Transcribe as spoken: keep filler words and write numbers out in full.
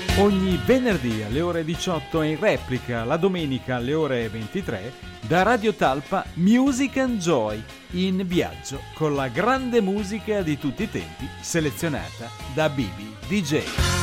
Ogni venerdì alle ore diciotto e in replica la domenica alle ore ventitré da Radio Talpa Music and Joy, in viaggio con la grande musica di tutti i tempi selezionata da Bibi D J.